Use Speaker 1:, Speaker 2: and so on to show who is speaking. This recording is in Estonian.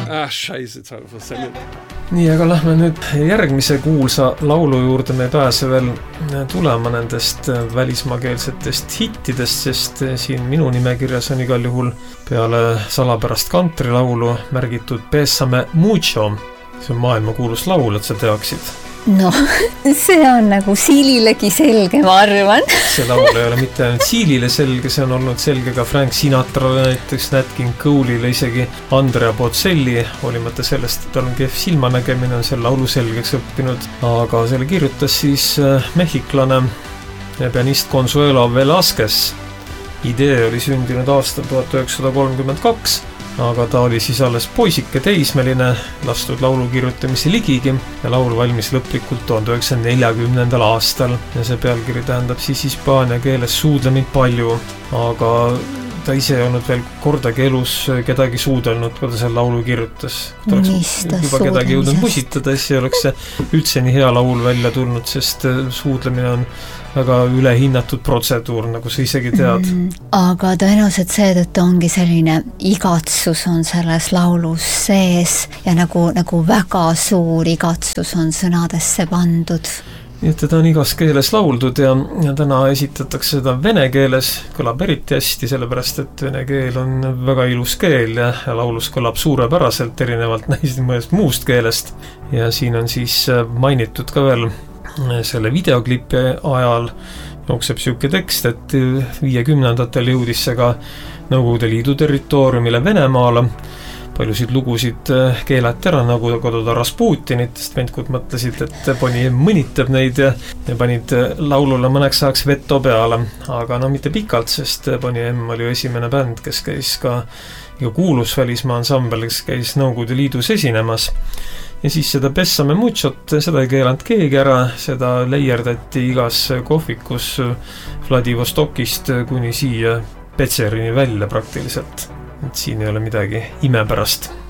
Speaker 1: Scheisse,
Speaker 2: nii, aga lähme nüüd järgmise kuulsa laulu juurde, me ei pääse veel tulema nendest välismaakeelsetest hittidest, sest siin minu nimekirjas on igal juhul peale salapärast kantrilaulu märgitud Bésame mucho. See on maailmakuulus laul, et sa teaksid.
Speaker 3: No, see on nagu Siililegi selge, ma arvan.
Speaker 2: See laul ei ole mitte ainult Siilile selge, see on olnud selge ka Frank Sinatrale, näiteks Nat King Cole'ile, isegi Andrea Bocelli, hoolimata sellest, et tal on kehv silmanägemine, on selle laulu selgeks õppinud. Aga selle kirjutas siis mehhiklane pianist Consuelo Velázquez. Idee oli sündinud aastal 1932, aga ta oli siis alles poisike teismeline, lastud laulu kirjutamise ligigi ja laul valmis lõplikult 1940. aastal. Ja see pealkiri tähendab siis hispaania keeles suudle mind palju, aga ta ise ei olnud veel kordagi elus kedagi suudelnud, kui ta selle laulu kirjutas. Kui ta oleks juba kedagi jõudnud musitada, siis ei oleks see üldse nii hea laul välja tulnud, sest suudlemine on väga ülehinnatud protseduur, nagu sa isegi tead.
Speaker 3: Aga tõenäoliselt seetõttu ongi selline igatsus on selles laulus sees ja nagu väga suur igatsus on sõnadesse pandud.
Speaker 2: Nii et teda on igas keeles lauldud ja täna esitatakse seda vene keeles, kõlab eriti hästi, sellepärast et vene keel on väga ilus keel ja laulus kõlab suurepäraselt erinevalt mõnest muust keelest. Ja siin on siis mainitud ka veel selle videoklipi ajal jookseb siuke tekst, et 50-ndatel jõudis see ka Nõukogude Liidu territooriumile Venemaale. Paljusid lugusid keelati ära, nagu koduda Rasputinit, sest vendkud mõtlesid, et Bonnie M mõnitab neid ja panid laulule mõneks ajaks veto peale. Aga no mitte pikalt, sest Bonnie M oli ju esimene bänd, kes käis ka kuulus välismaa ansambel, kes käis Nõukogude Liidus esinemas. Ja siis seda Bésame muchot, seda ei keelanud keegi ära, seda leierdati igas kohvikus Vladivostokist kuni siia Petserini välja praktiliselt. Et siin ei ole midagi imepärast.